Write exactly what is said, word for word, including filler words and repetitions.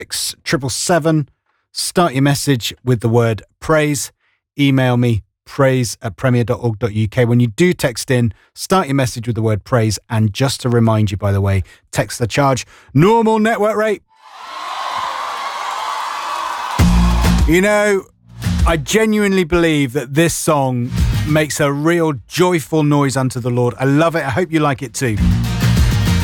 triple seven. Start your message with the word praise. Email me, praise at premier dot org dot uk. When you do text in, start your message with the word praise. And just to remind you, by the way, text the charge normal network rate. You know, I genuinely believe that this song makes a real joyful noise unto the Lord. I love it. I hope you like it too.